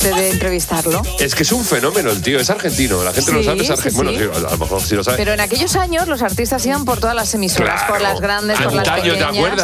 de entrevistarlo. Es que es un fenómeno el tío, es argentino. La gente no lo sabe, es argentino. Sí. Bueno, a lo mejor sí lo sabe. Pero en aquellos años los artistas iban por todas las emisoras, Claro. por las grandes, por las Antaño, pequeñas. ¿te acuerdas?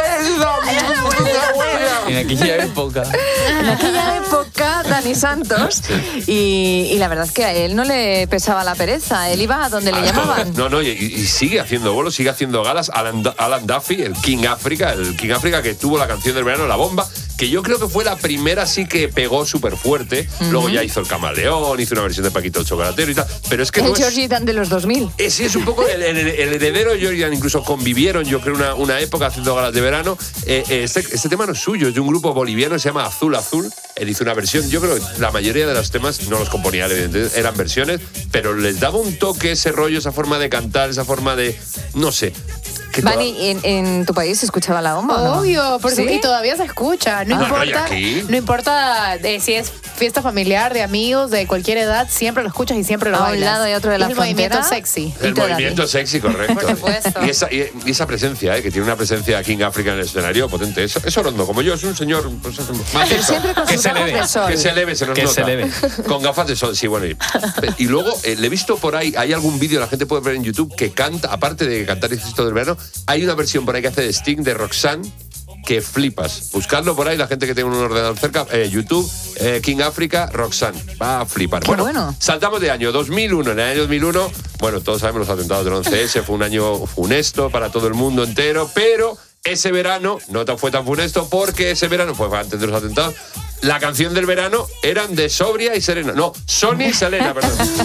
En aquella época. En aquella época, Dani Santos. Y la verdad es que a él no le pesaba la pereza. Él iba a donde le llamaban. No, y sigue haciendo bolos, sigue haciendo galas. Alan Duffy, el King África que tuvo la canción del verano, La Bomba, que yo creo que fue la primera sí que pegó súper fuerte. Luego ya hizo El Camaleón, hizo una versión de Paquito el Chocolatero y tal. Pero es que El no Georgie Dan de los 2000. Sí, es un poco el heredero de Georgie Dan. Incluso convivieron, yo creo, una época haciendo galas de verano. Este tema no es suyo, es de un grupo boliviano que se llama Azul Azul. Él hizo una versión, yo creo que la mayoría de los temas no los componía, evidentemente, eran versiones, pero les daba un toque, ese rollo, esa forma de cantar, esa forma de, no sé. Vani, ¿en tu país se escuchaba La Bomba? ¿no? Obvio, por ¿Sí? Y todavía se escucha. No importa si es fiesta familiar, de amigos, de cualquier edad, siempre lo escuchas y siempre lo A un bailas. lado y otro de la el frontera. movimiento sexy. El movimiento sexy, correcto. Por supuesto. Y esa presencia, que tiene una presencia King África en el escenario potente. Es Orondo, como yo, es un señor más Pero siempre con sus gafas de sol. que se eleve, se nos Que nota. se eleve. Con gafas de sol, sí, bueno. Y luego le he visto por ahí, hay algún vídeo, la gente puede ver en YouTube, que canta, aparte de cantar Éxito del Verano, hay una versión por ahí que hace de Sting, de Roxanne, que flipas. Buscadlo por ahí, la gente que tenga un ordenador cerca, YouTube, King África, Roxanne. Va a flipar. Qué bueno. Saltamos de año 2001. En el año 2001, bueno, todos sabemos los atentados del 11S, fue un año funesto para todo el mundo entero, pero ese verano no fue tan funesto porque ese verano fue antes de los atentados. La canción del verano eran de Sobria y Serena. No, Sonia y Selena, perdón.